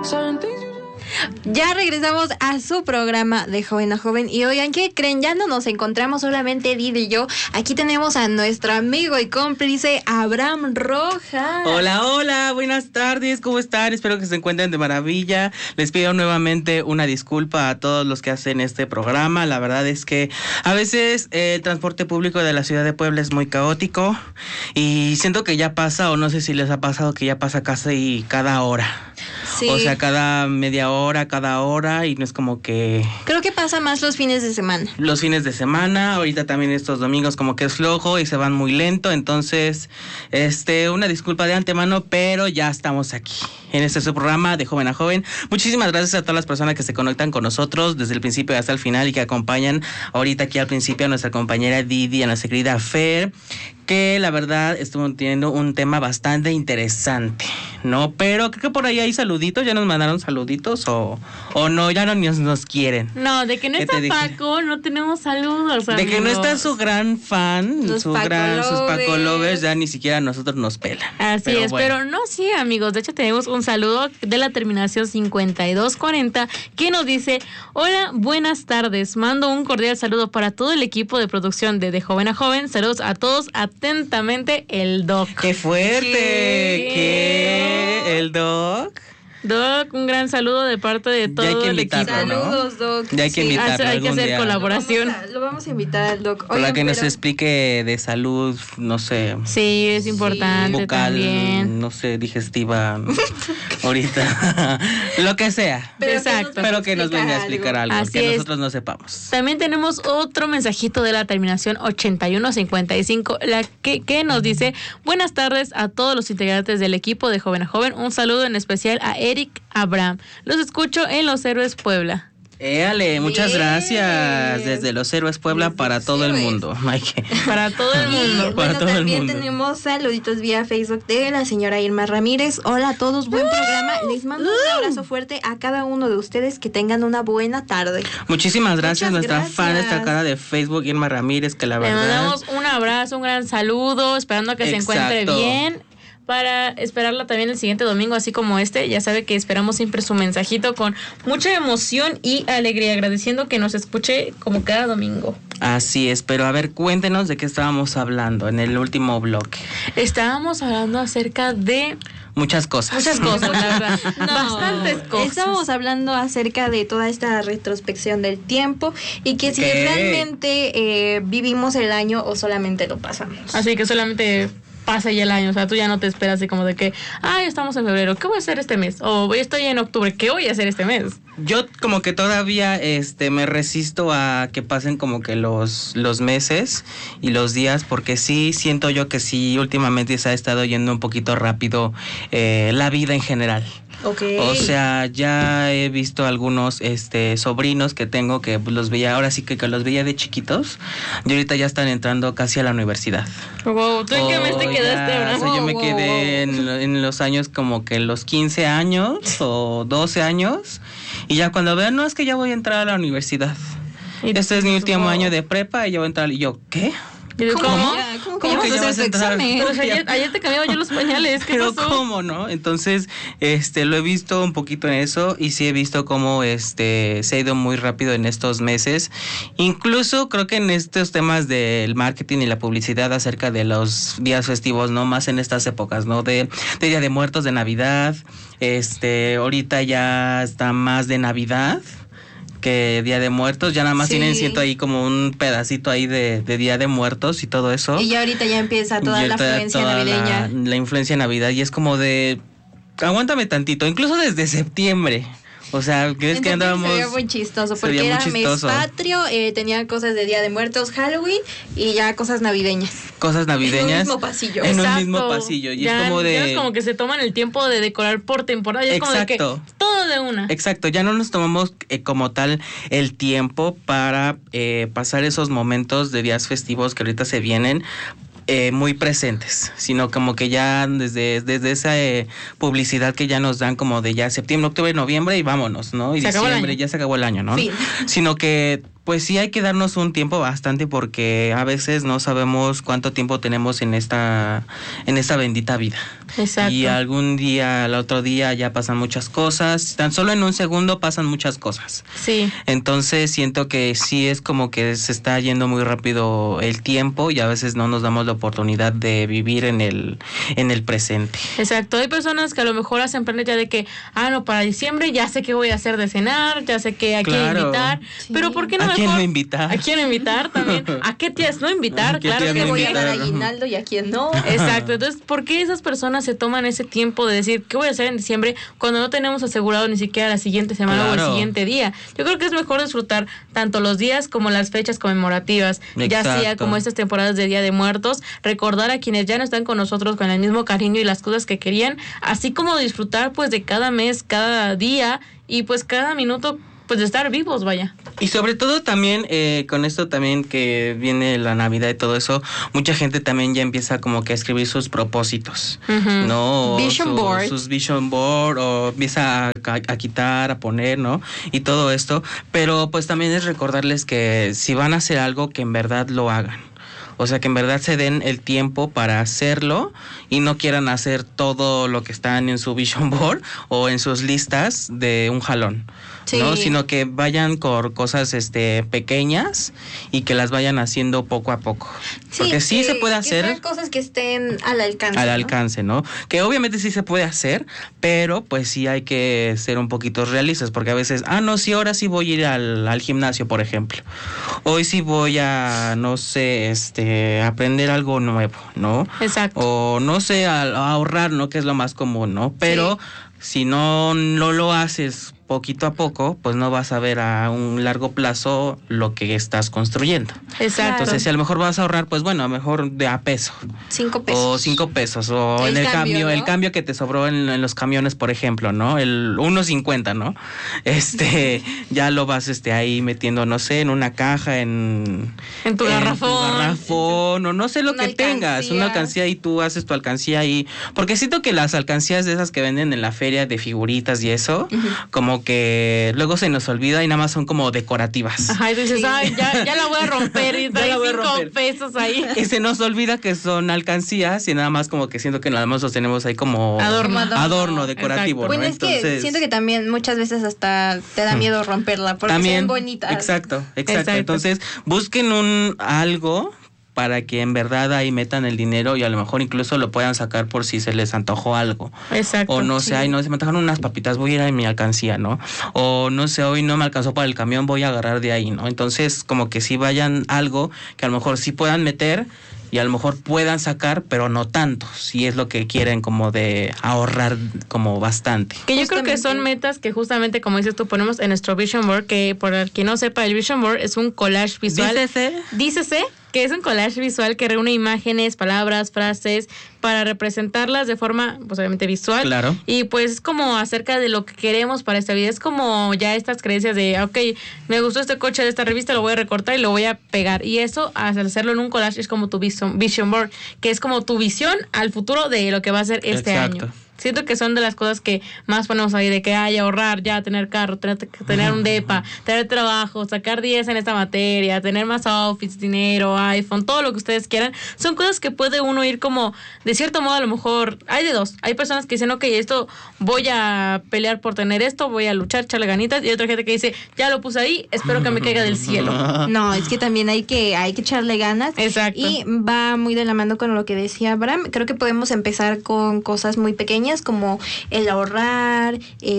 Ya regresamos a su programa de Joven a Joven y oigan, ¿qué creen? Ya no nos encontramos solamente Didi y yo. Aquí tenemos a nuestro amigo y cómplice Abraham Rojas. Hola, buenas tardes, ¿cómo están? Espero que se encuentren de maravilla. Les pido nuevamente una disculpa a todos los que hacen este programa. La verdad es que a veces el transporte público de la ciudad de Puebla es muy caótico y siento que ya pasa, o no sé si les ha pasado, que ya pasa casi cada hora. Sí. O sea, cada media hora, cada hora, y no es como que... Creo que pasa más los fines de semana. Los fines de semana, ahorita también estos domingos como que es flojo y se van muy lento, entonces, una disculpa de antemano, pero ya estamos aquí, en este su programa de Joven a Joven. Muchísimas gracias a todas las personas que se conectan con nosotros desde el principio hasta el final y que acompañan ahorita aquí al principio a nuestra compañera Didi, a nuestra querida Fer, que la verdad estuvo teniendo un tema bastante interesante, ¿no? Pero creo que por ahí hay saluditos, ya nos mandaron saluditos o no, ya no nos quieren. No, de que no está Paco, no tenemos saludos, de amigos. que no está su gran fan, sus Paco Lovers, ya ni siquiera a nosotros nos pelan. Así pero es, bueno. Pero no, sí, amigos, de hecho tenemos un saludo de la terminación 5240 que nos dice: hola, buenas tardes, mando un cordial saludo para todo el equipo de producción de Joven a Joven, saludos a todos, atentamente, el Doc. ¡Qué fuerte! ¿Qué? ¿El Doc? Doc, un gran saludo de parte de todo el equipo. Saludos, Doc. Ya hay que invitarlo. Hay que hacer día. colaboración. Lo vamos a invitar al Doc. Para que nos explique de salud, no sé. Sí, es importante vocal, también. No sé, digestiva, ahorita. Lo que sea. Exacto. Pero que nos venga a explicar algo Así que es. nosotros no sepamos. También tenemos otro mensajito de la terminación 8155, que nos dice: buenas tardes a todos los integrantes del equipo de Joven a Joven. Un saludo en especial a Eric Abraham. Los escucho en Los Héroes Puebla. Éale, muchas gracias. Desde Los Héroes Puebla para todo el mundo. Para todo el mundo. Bueno, también tenemos saluditos vía Facebook de la señora Irma Ramírez. Hola a todos, buen programa. Les mando un abrazo fuerte a cada uno de ustedes. Que tengan una buena tarde. Muchísimas gracias. Nuestra fan destacada de Facebook, Irma Ramírez, que la verdad... Le mandamos un abrazo, un gran saludo, esperando que se encuentre bien, para esperarla también el siguiente domingo, así como ya sabe que esperamos siempre su mensajito con mucha emoción y alegría, agradeciendo que nos escuche como cada domingo. Así es, pero a ver, cuéntenos de qué estábamos hablando en el último bloque. Estábamos hablando acerca de... Muchas cosas, la verdad. Bastantes cosas. Estábamos hablando acerca de toda esta retrospección del tiempo y que si realmente vivimos el año o solamente lo pasamos. Así que solamente pasa ya el año, o sea, tú ya no te esperas así como de que, estamos en febrero, ¿qué voy a hacer este mes? O estoy en octubre, ¿qué voy a hacer este mes? Yo como que todavía me resisto a que pasen como que los meses y los días, porque sí siento yo que sí últimamente se ha estado yendo un poquito rápido la vida en general. Okay. O sea, ya he visto algunos sobrinos que tengo que los veía, ahora sí que los veía de chiquitos, y ahorita ya están entrando casi a la universidad. Wow, ¿tú en qué mes te quedaste ahora? O sea, yo me quedé en los años como que los 15 años o 12 años, y ya cuando vean, no, es que ya voy a entrar a la universidad. Este es mi último año de prepa y yo voy a entrar, y yo, ¿qué? ¿Cómo? ¿Cómo que ya vas a entrar? Pero ayer te cambiaba yo los pañales. ¿Qué Pero pasó? ¿cómo, no? Entonces, lo he visto un poquito en eso y sí he visto cómo se ha ido muy rápido en estos meses. Incluso creo que en estos temas del marketing y la publicidad acerca de los días festivos, ¿no? Más en estas épocas, ¿no? De Día de Muertos, de Navidad. Ahorita ya está más de Navidad que Día de Muertos, ya nada más tienen, siento ahí como un pedacito ahí de Día de Muertos y todo eso. Y ya ahorita ya empieza toda la influencia navideña. La influencia de Navidad, y es como de, aguántame tantito, incluso desde septiembre. O sea, ¿crees que andábamos? Sería muy chistoso, porque era mes patrio, tenía cosas de Día de Muertos, Halloween y ya cosas navideñas. Cosas navideñas. En un mismo pasillo. En un mismo pasillo. Y ya, es como de... Ya es como que se toman el tiempo de decorar por temporada. Ya es como de que todo de una. Exacto, ya no nos tomamos como tal el tiempo para pasar esos momentos de días festivos que ahorita se vienen, muy presentes, sino como que ya desde esa publicidad que ya nos dan como de ya septiembre, octubre, noviembre y vámonos, ¿no? Y diciembre ya se acabó el año, ¿no? Fin. Sino que pues sí hay que darnos un tiempo bastante porque a veces no sabemos cuánto tiempo tenemos en esta bendita vida. Exacto. Y algún día, al otro día ya pasan muchas cosas, tan solo en un segundo pasan muchas cosas. Sí. Entonces siento que sí es como que se está yendo muy rápido el tiempo y a veces no nos damos la oportunidad de vivir en el presente. Exacto, hay personas que a lo mejor hacen planes ya de que, no, para diciembre ya sé qué voy a hacer de cenar, ya sé que a quién invitar, sí. pero ¿por qué no ¿A mejor? quién no invitar? ¿A quién invitar también? ¿A qué tías no invitar? ¿A qué Claro tía que no voy a dar invitar? aguinaldo y a quién no. Exacto, entonces, ¿por qué esas personas se toman ese tiempo de decir qué voy a hacer en diciembre cuando no tenemos asegurado ni siquiera la siguiente semana o el Claro. siguiente día? Yo creo que es mejor disfrutar tanto los días como las fechas conmemorativas, ya sea Exacto. como estas temporadas de Día de Muertos, recordar a quienes ya no están con nosotros con el mismo cariño y las cosas que querían, así como disfrutar pues de cada mes, cada día y pues cada minuto pues de estar vivos, vaya. Y sobre todo también, con esto también que viene la Navidad y todo eso, mucha gente también ya empieza como que a escribir sus propósitos, Ujú. ¿no? O Vision board. Sus vision board, o empieza a quitar, a poner, ¿no? Y todo esto. Pero pues también es recordarles que si van a hacer algo, que en verdad lo hagan. O sea, que en verdad se den el tiempo para hacerlo y no quieran hacer todo lo que están en su vision board o en sus listas de un jalón. Sí. ¿No? Sino que vayan con cosas pequeñas y que las vayan haciendo poco a poco. Porque sí se puede Que hacer sean cosas que estén al alcance. al ¿no? alcance, ¿no? Que obviamente sí se puede hacer, pero pues sí hay que ser un poquito realistas, porque a veces, no, sí, ahora sí voy a ir al gimnasio, por ejemplo. Hoy sí voy a, no sé, aprender algo nuevo, ¿no? Exacto. O no sé, a ahorrar, ¿no? Que es lo más común, ¿no? Pero si no lo haces poquito a poco, pues no vas a ver a un largo plazo lo que estás construyendo. Exacto. Entonces, si a lo mejor vas a ahorrar, pues bueno, a lo mejor de a peso. 5 pesos. O 5 pesos, o El en el cambio, ¿no? el cambio que te sobró en los camiones, por ejemplo, ¿no? El 1.50, ¿no? Ya lo vas ahí metiendo, no sé, en una caja, en tu garrafón. o no sé lo Una que tengas, alcancía. una alcancía y tú haces tu alcancía ahí. Porque siento que las alcancías de esas que venden en la feria de figuritas y eso, como que luego se nos olvida y nada más son como decorativas. Ajá, y dices, Sí. ya la voy a romper y Ya trae la voy a 5 romper. pesos ahí. Y se nos olvida que son alcancías y nada más como que siento que nada más los tenemos ahí como Adorno. adorno decorativo, Exacto. ¿no? Bueno, es que Entonces, siento que también muchas veces hasta te da miedo romperla porque también, son bonitas. Exacto. Exacto. Entonces, busquen algo para que en verdad ahí metan el dinero y a lo mejor incluso lo puedan sacar por si se les antojó algo. Exacto. O no sé, Sí. no, se me antojaron unas papitas, voy a ir a mi alcancía, ¿no? O no sé, hoy no me alcanzó para el camión, voy a agarrar de ahí, ¿no? Entonces, como que sí vayan algo que a lo mejor sí puedan meter y a lo mejor puedan sacar, pero no tanto, si es lo que quieren como de ahorrar como bastante. Que yo creo que Justamente. son metas que justamente, como dices tú, ponemos en nuestro Vision Board, que por el que no sepa, el Vision Board es un collage visual. Dícese que es un collage visual que reúne imágenes, palabras, frases, para representarlas de forma, pues obviamente visual. Claro. Y pues es como acerca de lo que queremos para esta vida. Es como ya estas creencias de, ok, me gustó este coche de esta revista, lo voy a recortar y lo voy a pegar. Y eso, al hacerlo en un collage, es como tu vision board, que es como tu visión al futuro de lo que va a ser este Exacto. año. Siento que son de las cosas que más ponemos ahí, de que ahorrar, ya tener carro, tener un depa, tener trabajo, sacar 10 en esta materia, tener más outfits, dinero, iPhone, todo lo que ustedes quieran. Son cosas que puede uno ir como, de cierto modo, a lo mejor, hay de dos. Hay personas que dicen, ok, esto voy a pelear por tener esto, voy a luchar, echarle ganitas. Y hay otra gente que dice, ya lo puse ahí, espero que me caiga del cielo. No, es que también hay que echarle ganas. Exacto. Y va muy de la mano con lo que decía Abraham. Creo que podemos empezar con cosas muy pequeñas como el ahorrar,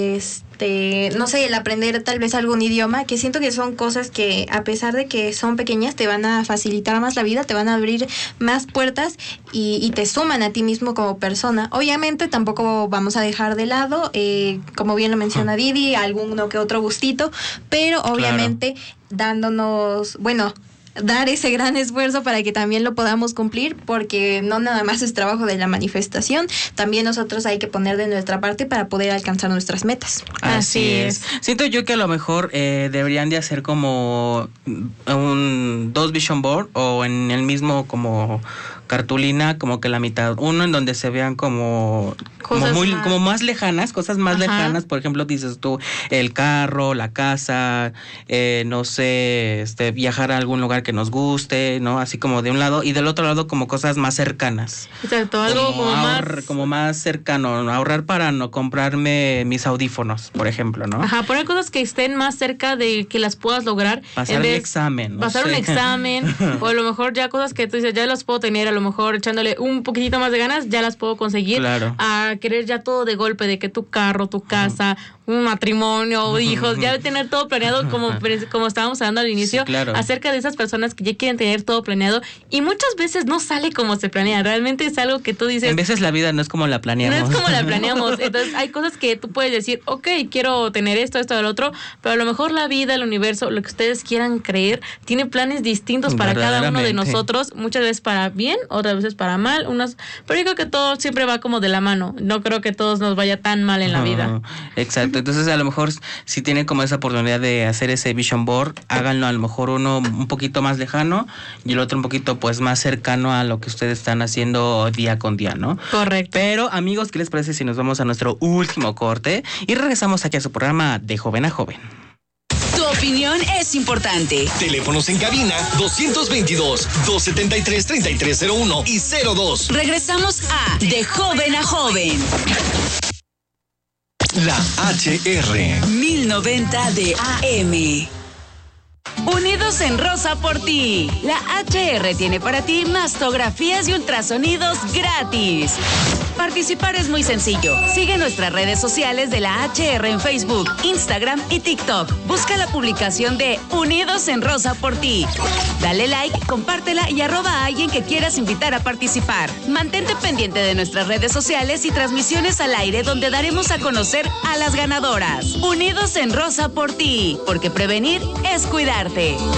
no sé, el aprender tal vez algún idioma, que siento que son cosas que a pesar de que son pequeñas te van a facilitar más la vida, te van a abrir más puertas y te suman a ti mismo como persona. Obviamente tampoco vamos a dejar de lado, como bien lo menciona Didi, alguno que otro gustito, pero obviamente dándonos, dar ese gran esfuerzo para que también lo podamos cumplir, porque no nada más es trabajo de la manifestación, también nosotros hay que poner de nuestra parte para poder alcanzar nuestras metas. Así es. Siento yo que a lo mejor deberían de hacer como dos vision board o en el mismo como cartulina como que la mitad, uno en donde se vean como más lejanas, cosas más lejanas, por ejemplo, dices tú, el carro, la casa, no sé, viajar a algún lugar que nos guste, ¿no? Así como de un lado, y del otro lado como cosas más cercanas. Exacto, algo como más cercano, ¿no? Ahorrar para no comprarme mis audífonos, por ejemplo, ¿no? Ajá, poner cosas que estén más cerca de que las puedas lograr. Pasar un examen, ¿no? Pasar un examen, o a lo mejor ya cosas que tú dices, ya las puedo tener, a lo mejor echándole un poquitito más de ganas, ya las puedo conseguir. Claro. A querer ya todo de golpe, de que tu carro, tu casa, un matrimonio, hijos, ya tener todo planeado como estábamos hablando al inicio, sí, claro. Acerca de esas personas que ya quieren tener todo planeado y muchas veces no sale como se planea, realmente es algo que tú dices. En veces la vida no es como la planeamos. No es como la planeamos, entonces hay cosas que tú puedes decir, ok, quiero tener esto, del otro, pero a lo mejor la vida, el universo, lo que ustedes quieran creer, tiene planes distintos para cada uno de nosotros, muchas veces para bien, otras veces para mal, pero yo creo que todo siempre va como de la mano, no creo que todos nos vaya tan mal en la vida. Exacto, entonces a lo mejor si tienen como esa oportunidad de hacer ese vision board, háganlo a lo mejor uno un poquito más lejano y el otro un poquito pues más cercano a lo que ustedes están haciendo día con día, ¿no? Correcto. Pero amigos, ¿qué les parece si nos vamos a nuestro último corte y regresamos aquí a su programa De Joven a Joven? Tu opinión es importante. Teléfonos en cabina 222-273-3301 y 02. Regresamos a De Joven a Joven. La HR 1090 de AM. Unidos en Rosa por ti. La HR tiene para ti mastografías y ultrasonidos gratis. Participar es muy sencillo. Sigue nuestras redes sociales de la HR en Facebook, Instagram y TikTok. Busca la publicación de Unidos en Rosa por ti. Dale like, compártela y @ a alguien que quieras invitar a participar. Mantente pendiente de nuestras redes sociales y transmisiones al aire donde daremos a conocer a las ganadoras. Unidos en Rosa por ti, porque prevenir es cuidarte.